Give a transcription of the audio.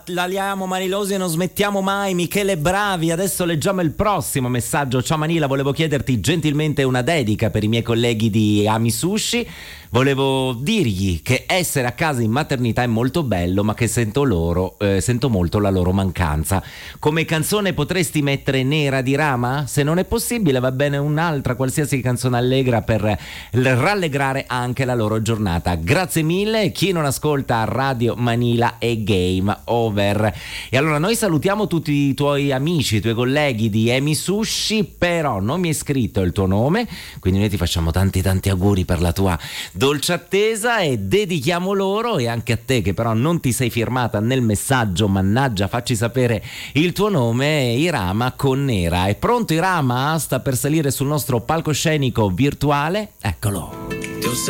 Laliamo Manilosi e non smettiamo mai. Michele Bravi, adesso leggiamo il prossimo messaggio. Ciao Manila, volevo chiederti gentilmente una dedica per i miei colleghi di Ami Sushi. Volevo dirgli che essere a casa in maternità è molto bello, ma che sento molto la loro mancanza. Come canzone potresti mettere Nera di Rama? Se non è possibile va bene un'altra qualsiasi canzone allegra per rallegrare anche la loro giornata. Grazie mille. Chi non ascolta Radio Manila è game over. E allora noi salutiamo tutti i tuoi amici, i tuoi colleghi di Emi Sushi, però non mi è scritto il tuo nome, quindi noi ti facciamo tanti auguri per la tua dolce attesa e dedichiamo loro, e anche a te che però non ti sei firmata nel messaggio, mannaggia, facci sapere il tuo nome, Irama con Nera. È pronto Irama? Sta per salire sul nostro palcoscenico virtuale? Eccolo.